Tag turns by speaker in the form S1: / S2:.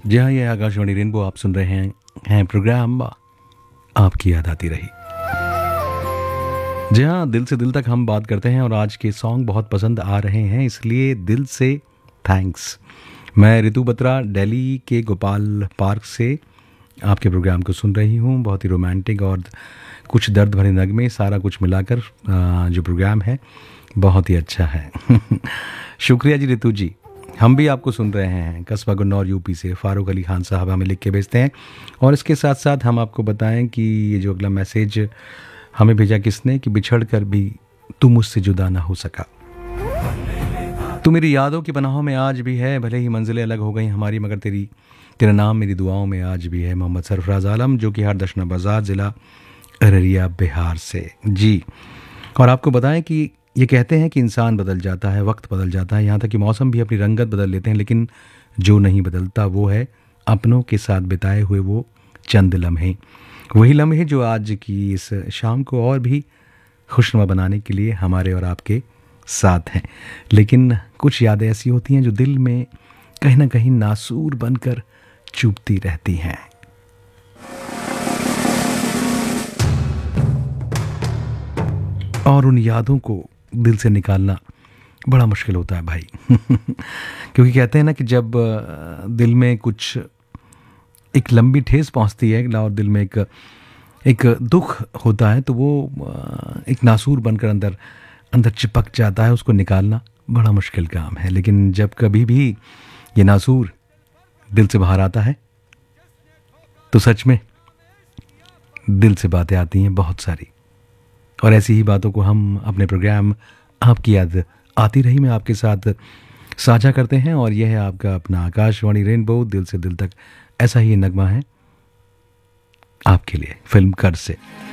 S1: जी हाँ, ये आकाशवाणी रेनबो आप सुन रहे हैं प्रोग्राम आपकी याद आती रही। जी हाँ, दिल से दिल तक हम बात करते हैं और आज के सॉन्ग बहुत पसंद आ रहे हैं, इसलिए दिल से थैंक्स। मैं ऋतु बत्रा दिल्ली के गोपाल पार्क से आपके प्रोग्राम को सुन रही हूँ। बहुत ही रोमांटिक और कुछ दर्द भरे नगमे, सारा कुछ मिलाकर जो प्रोग्राम है बहुत ही अच्छा है। शुक्रिया जी ऋतु जी। हम भी आपको सुन रहे हैं कस्बा गुन्नौर यूपी से। फारूक अली खान साहब हमें लिख के भेजते हैं और इसके साथ साथ हम आपको बताएं कि ये जो अगला मैसेज हमें भेजा किसने कि बिछड़ कर भी तू मुझसे जुदा ना हो सका। तू मेरी यादों की पनाहों में आज भी है, भले ही मंजिलें अलग हो गई हमारी, मगर तेरा नाम मेरी दुआओं में आज भी है। मोहम्मद सरफराज आलम, जो कि हरदशना बाजार, ज़िला अररिया, बिहार से जी। और आपको बताएं कि ये कहते हैं कि इंसान बदल जाता है, वक्त बदल जाता है, यहाँ तक कि मौसम भी अपनी रंगत बदल लेते हैं, लेकिन जो नहीं बदलता वो है अपनों के साथ बिताए हुए वो चंद लम्हे। वही लम्हे जो आज की इस शाम को और भी खुशनुमा बनाने के लिए हमारे और आपके साथ हैं। लेकिन कुछ यादें ऐसी होती हैं जो दिल में कहीं ना कहीं नासूर बनकर चुभती रहती हैं। और उन यादों को दिल से निकालना बड़ा मुश्किल होता है भाई। क्योंकि कहते हैं ना कि जब दिल में कुछ एक लंबी ठेस पहुंचती है और दिल में एक दुख होता है, तो वो एक नासूर बनकर अंदर अंदर चिपक जाता है। उसको निकालना बड़ा मुश्किल काम है। लेकिन जब कभी भी ये नासूर दिल से बाहर आता है तो सच में दिल से बातें आती हैं बहुत सारी। और ऐसी ही बातों को हम अपने प्रोग्राम आपकी याद आती रही में आपके साथ साझा करते हैं। और यह है आपका अपना आकाशवाणी रेनबो, दिल से दिल तक। ऐसा ही नगमा है आपके लिए फिल्म कर्ज से।